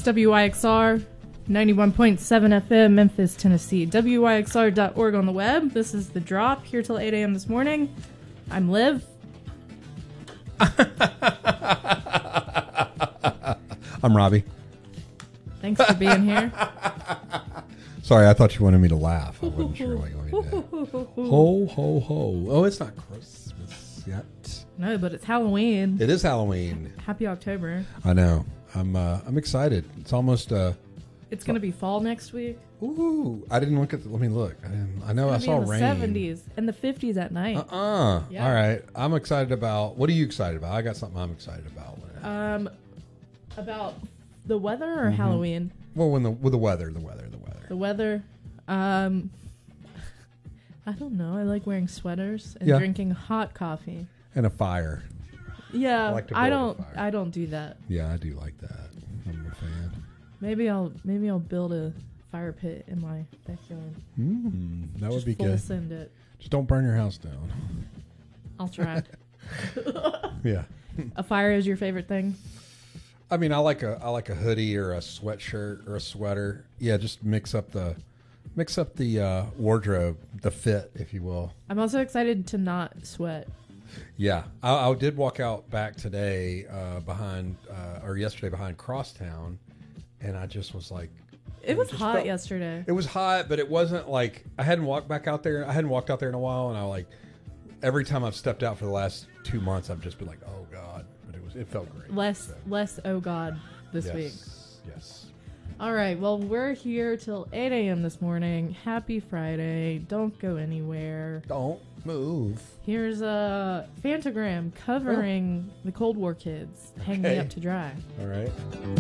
WYXR 91.7 FM, Memphis, Tennessee. WYXR.org on the web. This is The Drop, here till 8 a.m. this morning. I'm Liv. I'm Robbie. Thanks for being here. Sorry, I thought you wanted me to laugh. I wasn't sure what you wanted me to do. Ho, ho, ho. Oh, it's not Christmas yet. No, but it's Halloween. It is Halloween. Happy October. I know. I'm excited. It's almost It's going to be fall next week. ooh, I didn't look at let me look. I know I saw in the rain. 70s and the 50s at night. Yeah. All right. I'm excited about. What are you excited about? I got something I'm excited about. About the weather or Halloween? Well, with the weather. The weather. I don't know. I like wearing sweaters and Yeah. drinking hot coffee. And a fire. Yeah, I like to I build a don't. fire. I don't do that. Yeah, I do like that. I'm a fan. Maybe I'll build a fire pit in my backyard. That would Just be full good. send it. Just don't burn your house down. I'll try. Yeah. A fire is your favorite thing? I mean, I like a hoodie or a sweatshirt or a sweater. Yeah, just mix up the wardrobe, the fit, if you will. I'm also excited to not sweat. Yeah, I did walk out back today yesterday behind Crosstown, and I just was like, It was hot yesterday. It was hot, but it wasn't like I hadn't walked back out there. I hadn't walked out there in a while, and I like every time I've stepped out for the last 2 months, I've just been like, oh god, but it felt great. Less oh god this week. Yes. All right, well, we're here till 8 a.m. this morning. Happy Friday. Don't go anywhere. Don't move. Here's a Fantagram covering the Cold War kids. Hang me Okay. up to dry. All right.